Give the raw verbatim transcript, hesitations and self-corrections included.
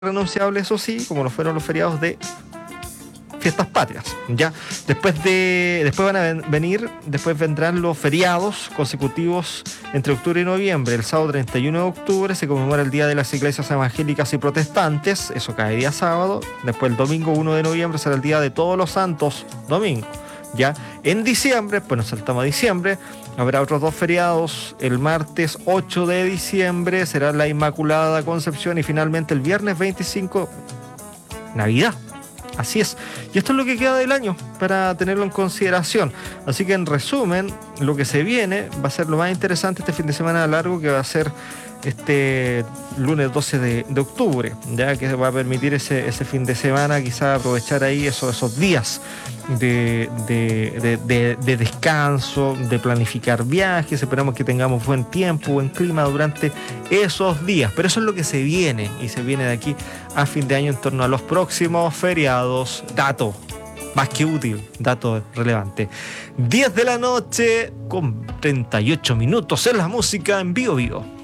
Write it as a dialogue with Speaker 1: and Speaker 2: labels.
Speaker 1: renunciable, eso sí, como lo fueron los feriados de fiestas patrias. Ya después de después van a ven, venir después vendrán los feriados consecutivos entre octubre y noviembre. El sábado treinta y uno de octubre se conmemora el Día de las Iglesias Evangélicas y Protestantes, eso cae día sábado. Después el domingo uno de noviembre será el Día de Todos los Santos, domingo. Ya en diciembre, pues nos saltamos a diciembre, habrá otros dos feriados. El martes ocho de diciembre será la Inmaculada Concepción y finalmente el viernes veinticinco, Navidad. Así es. Y esto es lo que queda del año para tenerlo en consideración. Así que en resumen, lo que se viene va a ser lo más interesante este fin de semana largo, que va a ser este lunes doce de, de octubre, ya que va a permitir ese, ese fin de semana quizás aprovechar ahí esos, esos días de, de, de, de, de descanso, de planificar viajes. Esperamos que tengamos buen tiempo, buen clima durante esos días, pero eso es lo que se viene y se viene de aquí a fin de año en torno a los próximos feriados. Dato más que útil, dato relevante. diez de la noche con treinta y ocho minutos en la música en Bio Bio.